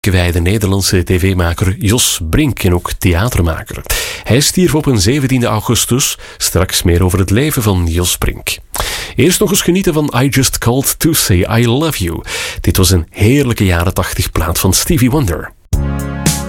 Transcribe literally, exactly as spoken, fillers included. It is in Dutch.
Wij de Nederlandse tv-maker Jos Brink en ook theatermaker. Hij stierf op een zeventiende augustus. Straks meer over het leven van Jos Brink. Eerst nog eens genieten van I Just Called to Say I Love You. Dit was een heerlijke jaren tachtig plaat van Stevie Wonder.